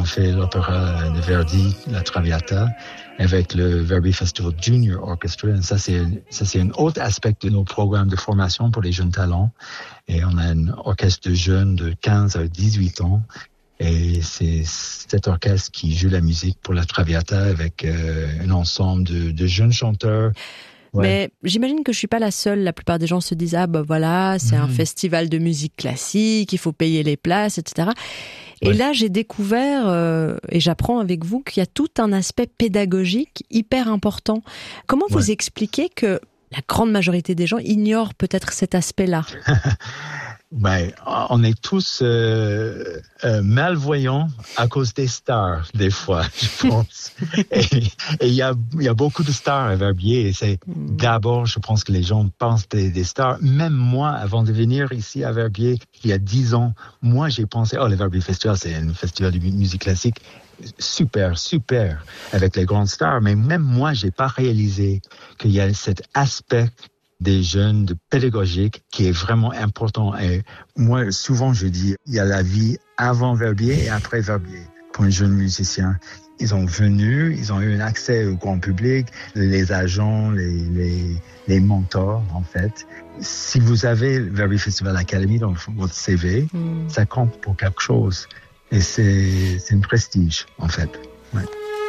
ont fait l'opéra de Verdi, La Traviata, avec le Verbi Festival Junior Orchestra. Et ça, c'est un autre aspect de nos programmes de formation pour les jeunes talents. Et on a un orchestre de jeunes de 15 à 18 ans. Et c'est cet orchestre qui joue la musique pour La Traviata avec un ensemble de jeunes chanteurs. Ouais. Mais j'imagine que je suis pas la seule. La plupart des gens se disent voilà, c'est un festival de musique classique, il faut payer les places, etc. Et là, j'ai découvert et j'apprends avec vous qu'il y a tout un aspect pédagogique hyper important. Comment vous expliquez que la grande majorité des gens ignorent peut-être cet aspect-là? On est tous malvoyants à cause des stars, des fois, je pense. et il y a beaucoup de stars à Verbier. Et c'est d'abord, je pense que les gens pensent des stars. Même moi, avant de venir ici à Verbier, il y a 10 ans, moi, j'ai pensé, le Verbier Festival, c'est un festival de musique classique. Super, avec les grandes stars. Mais même moi, j'ai pas réalisé qu'il y a cet aspect des jeunes, de pédagogique, qui est vraiment important. Et moi, souvent, je dis, il y a la vie avant Verbier et après Verbier. Pour un jeune musicien, ils ont eu un accès au grand public, les agents, les mentors, en fait. Si vous avez le Verbier Festival Academy dans votre CV, ça compte pour quelque chose. Et c'est un prestige, en fait. Ouais.